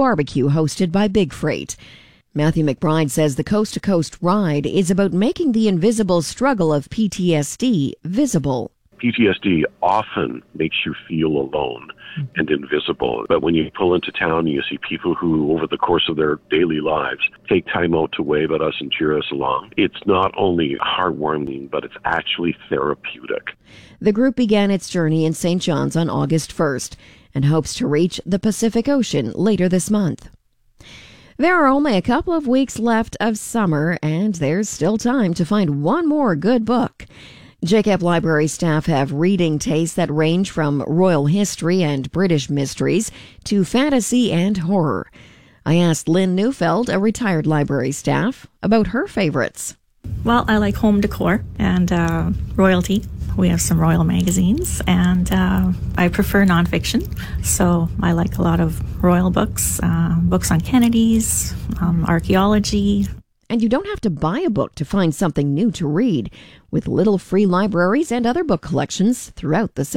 barbecue hosted by Big Freight. Matthew McBride says the Coast to Coast ride is about making the invisible struggle of PTSD visible. PTSD often makes you feel alone and invisible. But when you pull into town, you see people who, over the course of their daily lives, take time out to wave at us and cheer us along. It's not only heartwarming, but it's actually therapeutic. The group began its journey in St. John's on August 1st and hopes to reach the Pacific Ocean later this month. There are only a couple of weeks left of summer, and there's still time to find one more good book. JCAP Library staff have reading tastes that range from royal history and British mysteries to fantasy and horror. I asked Lynn Neufeld, a retired library staff, about her favorites. Well, I like home decor and royalty. We have some royal magazines, and I prefer nonfiction. So I like a lot of royal books, books on Kennedys, archaeology. And you don't have to buy a book to find something new to read, with little free libraries and other book collections throughout the